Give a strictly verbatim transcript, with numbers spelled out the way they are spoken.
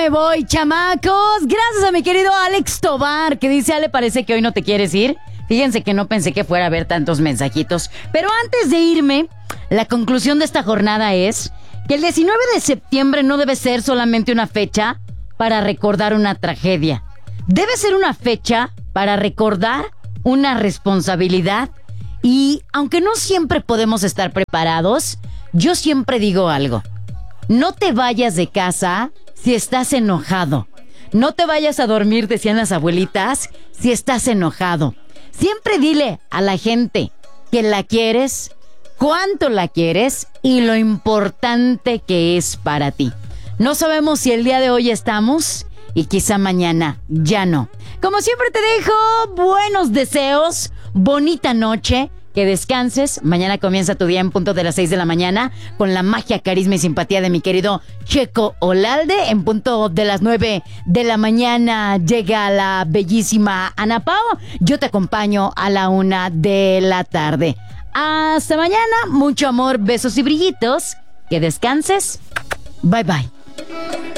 me voy, chamacos. Gracias a mi querido Alex Tobar, que dice, Ale, parece que hoy no te quieres ir. Fíjense que no pensé que fuera a ver tantos mensajitos. Pero antes de irme, la conclusión de esta jornada es que el diecinueve de septiembre no debe ser solamente una fecha para recordar una tragedia. Debe ser una fecha para recordar una responsabilidad. Y aunque no siempre podemos estar preparados, yo siempre digo algo. No te vayas de casa si estás enojado. No te vayas a dormir, decían las abuelitas, si estás enojado. Siempre dile a la gente que la quieres, cuánto la quieres y lo importante que es para ti. No sabemos si el día de hoy estamos y quizá mañana ya no. Como siempre te dejo buenos deseos, bonita noche. Que descanses. Mañana comienza tu día en punto de las seis de la mañana con la magia, carisma y simpatía de mi querido Checo Olalde. En punto de las nueve de la mañana llega la bellísima Ana Pao. Yo te acompaño a la una de la tarde. Hasta mañana. Mucho amor, besos y brillitos. Que descanses. Bye bye.